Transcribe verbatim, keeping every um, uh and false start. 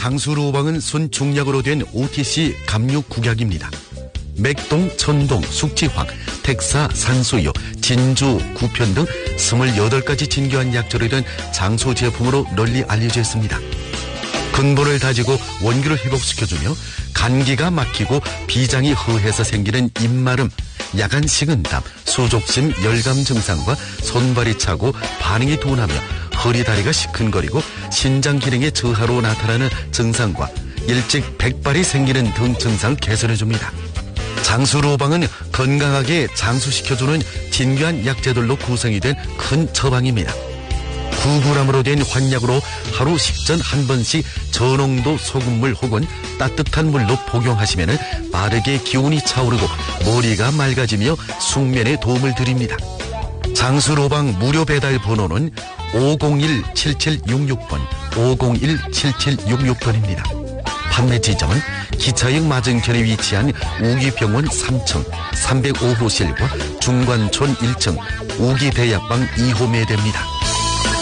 장수로방은 순중약으로 된 오티씨 감육국약입니다. 맥동, 천동, 숙지황, 택사, 산수유, 진주, 구편 등 스물여덟 가지 진교한 약재로 된 장수 제품으로 널리 알려져 있습니다. 근본을 다지고 원기를 회복시켜주며 감기가 막히고 비장이 허해서 생기는 입마름, 야간 식은땀, 수족심, 열감 증상과 손발이 차고 반응이 둔하며 허리 다리가 시큰거리고 신장 기능의 저하로 나타나는 증상과 일찍 백발이 생기는 등 증상을 개선해줍니다. 장수로방은 건강하게 장수시켜주는 진귀한 약재들로 구성이 된 큰 처방입니다. 구그램으로 된 환약으로 하루 식전 한 번씩 저농도 소금물 혹은 따뜻한 물로 복용하시면 빠르게 기운이 차오르고 머리가 맑아지며 숙면에 도움을 드립니다. 장수로방 무료 배달 번호는 오공일 칠칠육육 번, 오공일 칠칠육육 번입니다. 판매 지점은 기차역 맞은편에 위치한 우기병원 삼 층 삼백오 호실과 중관촌 일 층 우기대약방 이 호 매대입니다.